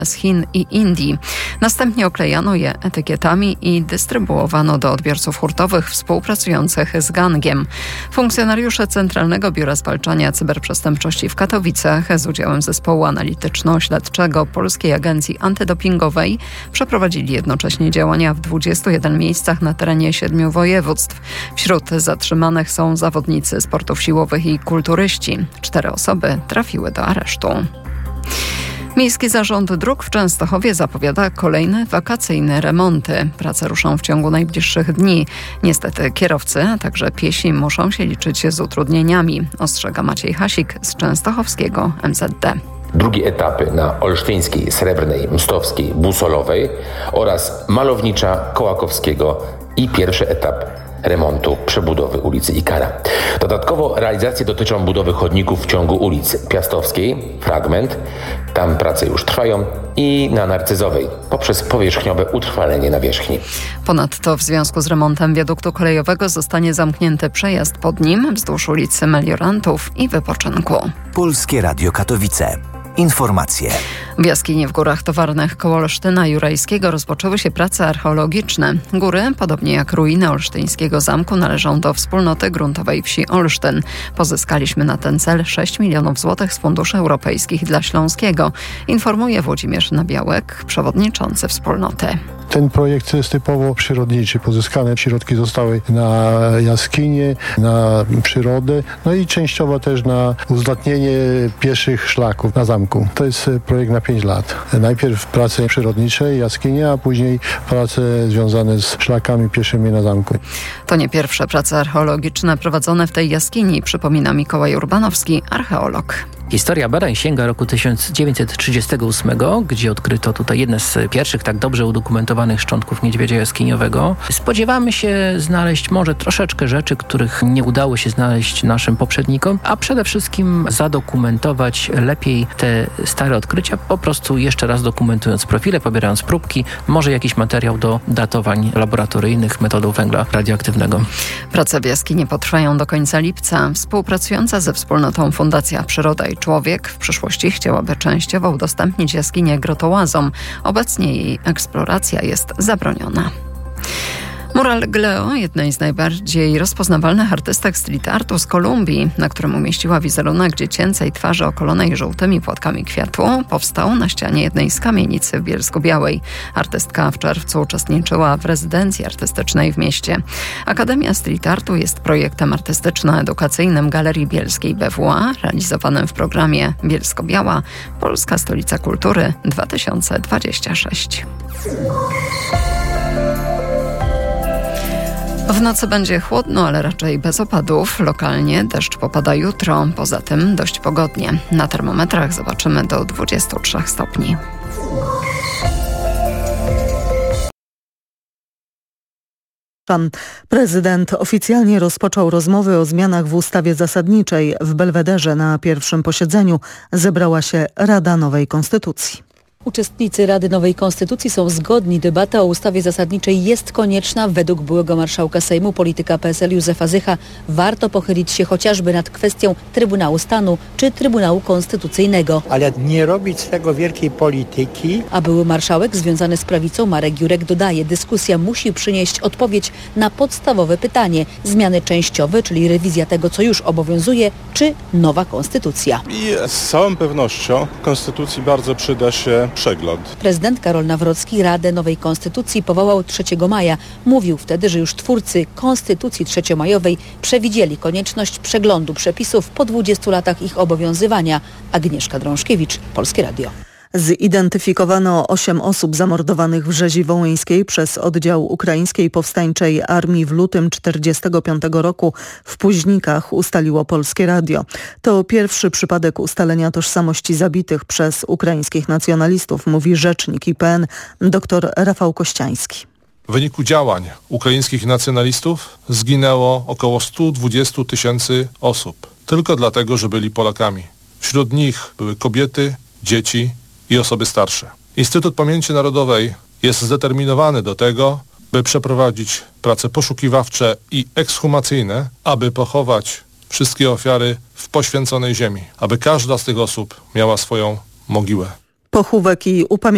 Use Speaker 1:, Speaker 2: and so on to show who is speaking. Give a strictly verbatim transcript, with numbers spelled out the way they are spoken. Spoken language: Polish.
Speaker 1: z Chin i Indii. Następnie oklejano je etykietami i dystrybuowano do odbiorców hurtowych współpracujących z gangiem. Funkcjonariusze Centralnego Biura Zwalczania Cyberprzestępczości w Katowicach z udziałem zespołu analityczno-śledczego Polskiej Agencji Antydopingowej przeprowadzili jednocześnie działania w dwudziestu jeden miejscach na terenie siedmiu województw. Wśród zatrzymanych są zawodnicy sportów siłowych i kulturyści. Cztery osoby trafiły do aresztu. Miejski Zarząd Dróg w Częstochowie zapowiada kolejne wakacyjne remonty. Prace ruszą w ciągu najbliższych dni. Niestety kierowcy, a także piesi muszą się liczyć z utrudnieniami, ostrzega Maciej Hasik z częstochowskiego M Z D.
Speaker 2: Drugie etapy na Olsztyńskiej, Srebrnej, Mstowskiej, Busolowej oraz Malownicza, Kołakowskiego i pierwszy etap remontu przebudowy ulicy Ikara. Dodatkowo realizacje dotyczą budowy chodników w ciągu ulicy Piastowskiej, fragment, tam prace już trwają, i na Narcyzowej poprzez powierzchniowe utrwalenie nawierzchni.
Speaker 1: Ponadto w związku z remontem wiaduktu kolejowego zostanie zamknięty przejazd pod nim wzdłuż ulicy Meliorantów i Wypoczynku.
Speaker 3: Polskie Radio Katowice. Informacje.
Speaker 1: W jaskini w Górach Towarnych koło Olsztyna Jurajskiego rozpoczęły się prace archeologiczne. Góry, podobnie jak ruiny olsztyńskiego zamku, należą do wspólnoty gruntowej wsi Olsztyn. Pozyskaliśmy na ten cel sześć milionów złotych z funduszy europejskich dla Śląskiego, informuje Włodzimierz Nabiałek, przewodniczący wspólnoty.
Speaker 4: Ten projekt jest typowo przyrodniczy. Pozyskane środki zostały na jaskinie, na przyrodę, no i częściowo też na uzdatnienie pieszych szlaków na zamku. To jest projekt na pięć lat. Najpierw prace przyrodnicze, jaskinie, a później prace związane z szlakami pieszymi na zamku.
Speaker 1: To nie pierwsze prace archeologiczne prowadzone w tej jaskini, przypomina Mikołaj Urbanowski, archeolog.
Speaker 5: Historia badań sięga roku tysiąc dziewięćset trzydziestego ósmego, gdzie odkryto tutaj jedne z pierwszych tak dobrze udokumentowanych szczątków niedźwiedzia jaskiniowego. Spodziewamy się znaleźć może troszeczkę rzeczy, których nie udało się znaleźć naszym poprzednikom, a przede wszystkim zadokumentować lepiej te stare odkrycia, po prostu jeszcze raz dokumentując profile, pobierając próbki, może jakiś materiał do datowań laboratoryjnych metodą węgla radioaktywnego.
Speaker 1: Prace w jaskini potrwają do końca lipca. Współpracująca ze wspólnotą Fundacja Przyroda i Człowiek w przyszłości chciałaby częściowo udostępnić jaskinię grotołazom. Obecnie jej eksploracja jest zabroniona. Mural Gleo, jednej z najbardziej rozpoznawalnych artystek street artu z Kolumbii, na którym umieściła wizerunek dziecięcej twarzy okolonej żółtymi płatkami kwiatu, powstał na ścianie jednej z kamienic w Bielsku-Białej. Artystka w czerwcu uczestniczyła w rezydencji artystycznej w mieście. Akademia Street Artu jest projektem artystyczno-edukacyjnym Galerii Bielskiej B W A, realizowanym w programie Bielsko-Biała – Polska Stolica Kultury dwa tysiące dwudziesty szósty. W nocy będzie chłodno, ale raczej bez opadów. Lokalnie deszcz popada jutro. Poza tym dość pogodnie. Na termometrach zobaczymy do dwudziestu trzech stopni.
Speaker 6: Pan prezydent oficjalnie rozpoczął rozmowy o zmianach w ustawie zasadniczej. W Belwederze na pierwszym posiedzeniu zebrała się Rada Nowej Konstytucji.
Speaker 7: Uczestnicy Rady Nowej Konstytucji są zgodni. Debata o ustawie zasadniczej jest konieczna. Według byłego marszałka Sejmu, polityka P S L Józefa Zycha, warto pochylić się chociażby nad kwestią Trybunału Stanu czy Trybunału Konstytucyjnego.
Speaker 8: Ale nie robić z tego wielkiej polityki.
Speaker 7: A były marszałek związany z prawicą Marek Jurek dodaje, dyskusja musi przynieść odpowiedź na podstawowe pytanie. Zmiany częściowe, czyli rewizja tego, co już obowiązuje, czy nowa konstytucja.
Speaker 9: I z całą pewnością konstytucji bardzo przyda się przegląd.
Speaker 7: Prezydent Karol Nawrocki Radę Nowej Konstytucji powołał trzeciego maja. Mówił wtedy, że już twórcy Konstytucji trzeciomajowej przewidzieli konieczność przeglądu przepisów po dwudziestu latach ich obowiązywania. Agnieszka Drążkiewicz, Polskie Radio.
Speaker 6: Zidentyfikowano osiem osób zamordowanych w Rzezi Wołyńskiej przez oddział Ukraińskiej Powstańczej Armii w lutym czterdziestego piątego roku w Późnikach, ustaliło Polskie Radio. To pierwszy przypadek ustalenia tożsamości zabitych przez ukraińskich nacjonalistów, mówi rzecznik I P N dr Rafał Kościański.
Speaker 10: W wyniku działań ukraińskich nacjonalistów zginęło około sto dwadzieścia tysięcy osób. Tylko dlatego, że byli Polakami. Wśród nich były kobiety, dzieci i osoby starsze. Instytut Pamięci Narodowej jest zdeterminowany do tego, by przeprowadzić prace poszukiwawcze i ekshumacyjne, aby pochować wszystkie ofiary w poświęconej ziemi, aby każda z tych osób miała swoją mogiłę.
Speaker 6: Pochówek i upamiętnienie